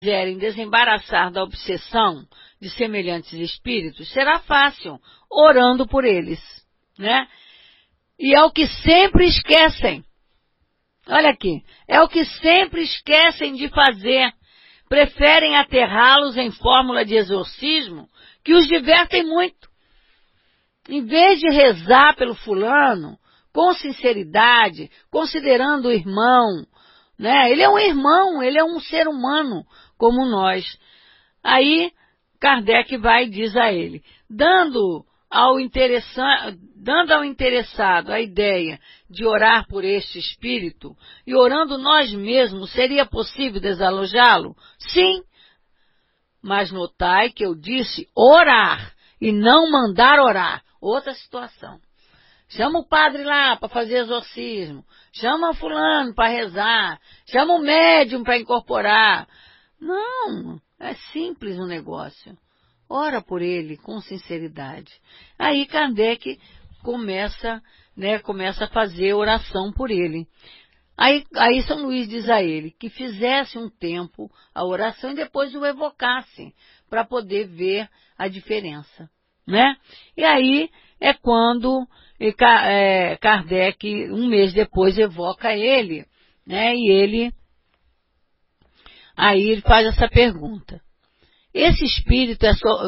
quiserem desembaraçar da obsessão de semelhantes espíritos, será fácil, orando por eles, né? E é o que sempre esquecem. Olha aqui, é o que sempre esquecem de fazer. Preferem aterrá-los em fórmula de exorcismo que os divertem muito. Em vez de rezar pelo fulano, com sinceridade, considerando o irmão, né? Ele é um irmão, ele é um ser humano como nós. Aí Kardec vai e diz a ele, dando ao interessado a ideia de orar por este espírito, e orando nós mesmos, seria possível desalojá-lo? Sim, mas notai que eu disse orar e não mandar orar. Outra situação. Chama o padre lá para fazer exorcismo, chama o fulano para rezar, chama o médium para incorporar. Não, é simples o negócio. Ora por ele com sinceridade. Aí Kardec começa a fazer oração por ele. Aí São Luís diz a ele que fizesse um tempo a oração e depois o evocasse para poder ver a diferença, né? E aí é quando Kardec, um mês depois, evoca ele, né? E ele faz essa pergunta. Esse espírito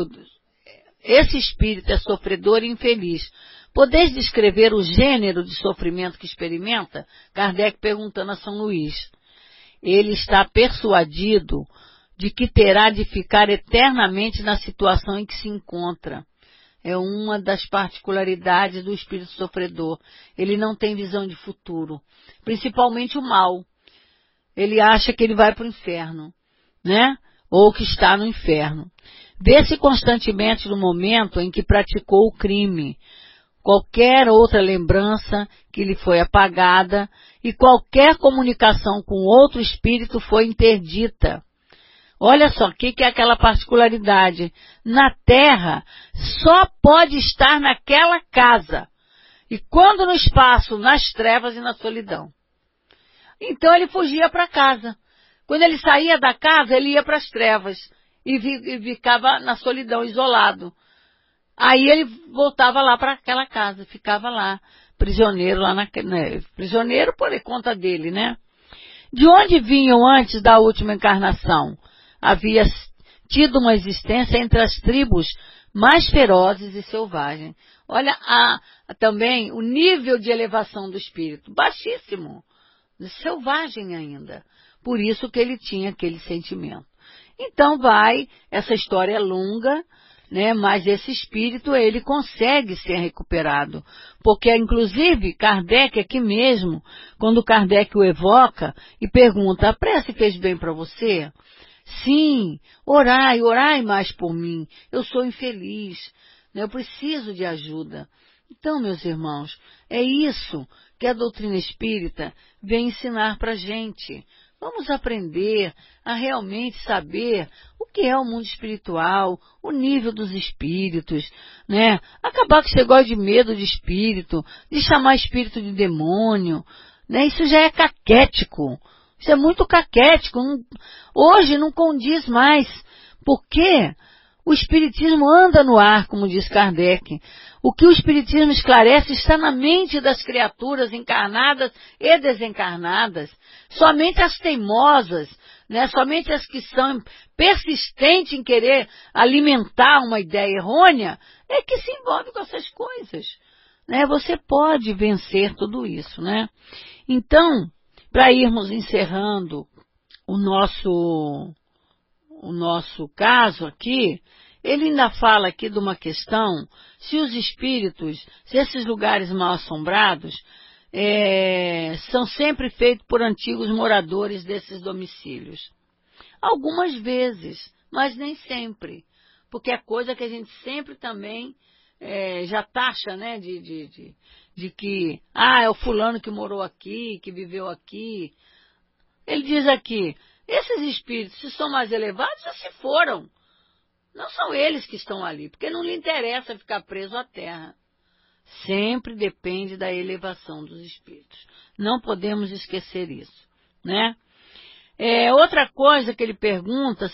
é sofredor e infeliz. Podeis descrever o gênero de sofrimento que experimenta? Kardec perguntando a São Luís. Ele está persuadido de que terá de ficar eternamente na situação em que se encontra. É uma das particularidades do espírito sofredor. Ele não tem visão de futuro, principalmente o mal. Ele acha que ele vai para o inferno, né? Ou que está no inferno. Vê-se constantemente no momento em que praticou o crime, qualquer outra lembrança que lhe foi apagada e qualquer comunicação com outro espírito foi interdita. Olha só, o que é aquela particularidade? Na Terra, só pode estar naquela casa. E quando no espaço, nas trevas e na solidão. Então ele fugia para casa. Quando ele saía da casa, ele ia para as trevas e ficava na solidão, isolado. Aí ele voltava lá para aquela casa, ficava lá, prisioneiro, prisioneiro por conta dele, né? De onde vinham antes da última encarnação? Havia tido uma existência entre as tribos mais ferozes e selvagens. Olha também o nível de elevação do espírito, baixíssimo, selvagem ainda. Por isso que ele tinha aquele sentimento. Então essa história é longa, né? Mas esse espírito, ele consegue ser recuperado. Porque, inclusive, Kardec aqui mesmo, quando Kardec o evoca e pergunta, a prece fez bem para você? Sim, orai mais por mim. Eu sou infeliz, né? Eu preciso de ajuda. Então, meus irmãos, é isso que a doutrina espírita vem ensinar para a gente. Vamos aprender a realmente saber o que é o mundo espiritual, o nível dos espíritos, né? Acabar com esse negócio de medo de espírito, de chamar espírito de demônio, né? Isso já é caquético. Isso é muito caquético. Hoje não condiz mais. Porque o espiritismo anda no ar, como diz Kardec. O que o espiritismo esclarece está na mente das criaturas encarnadas e desencarnadas. Somente as teimosas, né? Somente as que são persistentes em querer alimentar uma ideia errônea é que se envolve com essas coisas, né? Você pode vencer tudo isso, né? Então, para irmos encerrando o nosso caso aqui, ele ainda fala aqui de uma questão, se os espíritos, se esses lugares mal assombrados, são sempre feitos por antigos moradores desses domicílios. Algumas vezes, mas nem sempre, porque é coisa que a gente sempre também já taxa, né, de que, é o fulano que morou aqui, que viveu aqui. Ele diz aqui, esses espíritos, se são mais elevados, já se foram. Não são eles que estão ali, porque não lhe interessa ficar preso à terra. Sempre depende da elevação dos espíritos. Não podemos esquecer isso, né? Outra coisa que ele pergunta